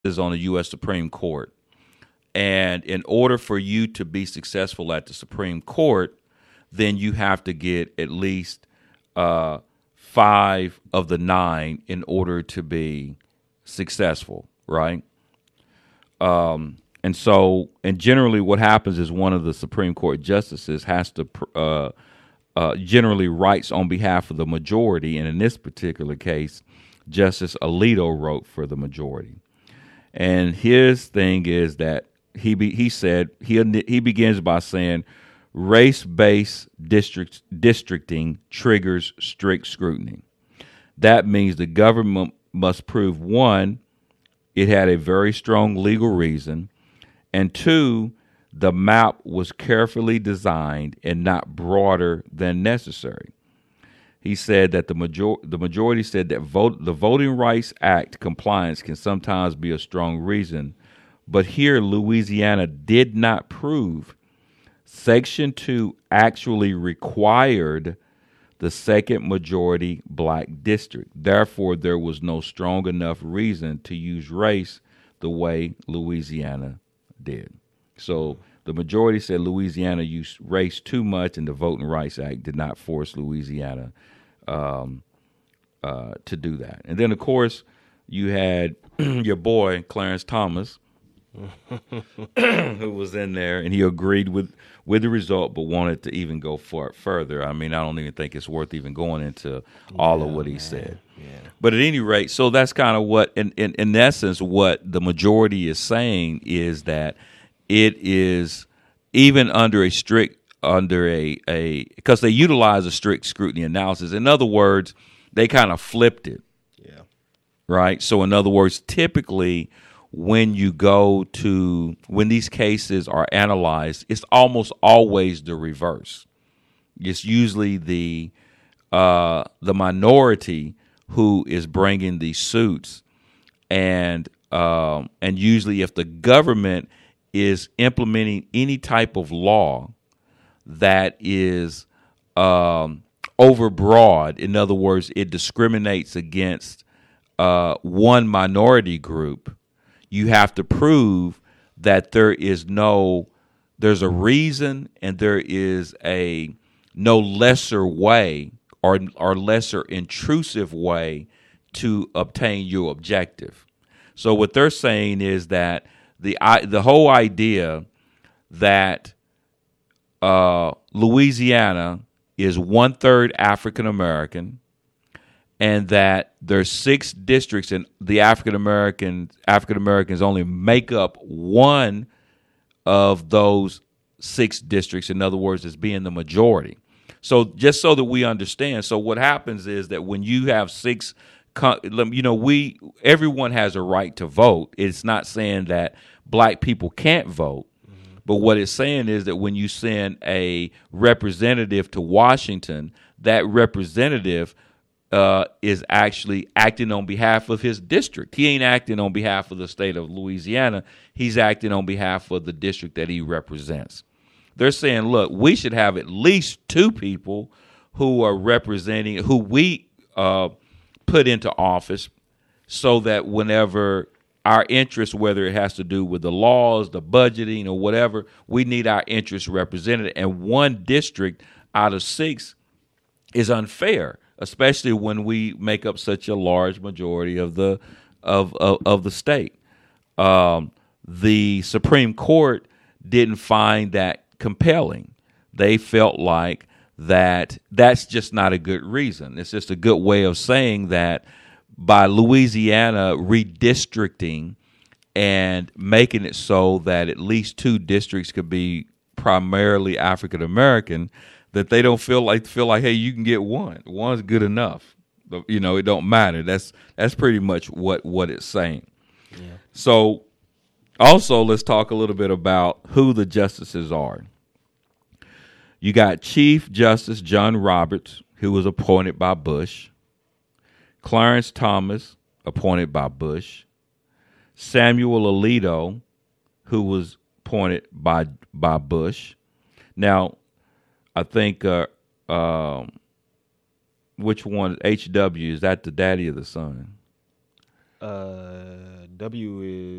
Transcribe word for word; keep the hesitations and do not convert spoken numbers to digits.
is on the U S Supreme Court. And in order for you to be successful at the Supreme Court, then you have to get at least uh, five of the nine in order to be successful, right? Um, and so, and generally what happens is one of the Supreme Court justices has to uh, uh, generally writes on behalf of the majority. And in this particular case, Justice Alito wrote for the majority. And his thing is that he be, he said he he begins by saying race-based district districting triggers strict scrutiny. That means the government must prove, one, it had a very strong legal reason, and two, the map was carefully designed and not broader than necessary. He said that the major the majority said that vote the Voting Rights Act compliance can sometimes be a strong reason, but here Louisiana did not prove Section two actually required the second majority black district. Therefore, there was no strong enough reason to use race the way Louisiana did. So the majority said Louisiana used race too much, and the Voting Rights Act did not force Louisiana um, uh, to do that. And then, of course, you had your boy, Clarence Thomas, who was in there, and he agreed with, with the result, but wanted to even go far further. I mean, I don't even think it's worth even going into all yeah, of what he man. said. Yeah. But at any rate, so that's kind of what, in, in, in essence, what the majority is saying is that it is, even under a strict, under a, a because they utilize a strict scrutiny analysis. In other words, they kind of flipped it. Yeah. Right? So in other words, typically when you go to, when these cases are analyzed, it's almost always the reverse. It's usually the uh, the minority who is bringing these suits, and um, and usually if the government is implementing any type of law that is um, overbroad, in other words, it discriminates against uh, one minority group, you have to prove that there is no, there's a reason and there is a no lesser way or or lesser intrusive way to obtain your objective. So what they're saying is that the the whole idea that uh, Louisiana is one third African American, and that there's six districts, and the African American African Americans only make up one of those six districts. In other words, as being the majority. So just so that we understand, so what happens is that when you have six, you know, we everyone has a right to vote. It's not saying that black people can't vote, mm-hmm. but what it's saying is that when you send a representative to Washington, that representative Uh, is actually acting on behalf of his district. He ain't acting on behalf of the state of Louisiana. He's acting on behalf of the district that he represents. They're saying, look, we should have at least two people who are representing, who we uh, put into office so that whenever our interests, whether it has to do with the laws, the budgeting, or whatever, we need our interests represented. And one district out of six is unfair, especially when we make up such a large majority of the of of, of the state. Um, the Supreme Court didn't find that compelling. They felt like that that's just not a good reason. It's just a good way of saying that by Louisiana redistricting and making it so that at least two districts could be primarily African American, that they don't feel like feel like, hey, you can get one. One's good enough. You know, it don't matter. That's that's pretty much what, what it's saying. Yeah. So also let's talk a little bit about who the justices are. You got Chief Justice John Roberts, who was appointed by Bush. Clarence Thomas, appointed by Bush. Samuel Alito, who was appointed by by Bush. Now, I think, uh, um, which one, H W, is that the daddy or the son? Uh, W is